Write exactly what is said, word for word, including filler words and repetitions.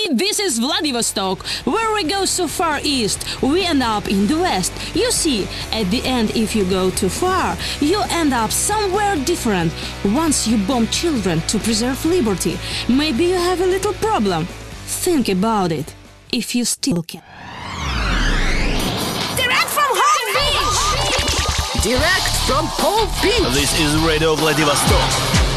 Hi, this is Vladivostok. Where we go so far east, we end up in the west. You see, at the end, if you go too far, you end up somewhere different. Once you bomb children to preserve liberty, maybe you have a little problem. Think about it, if you still can. Direct from Home Beach! Direct from Home Beach! This is Radio Vladivostok.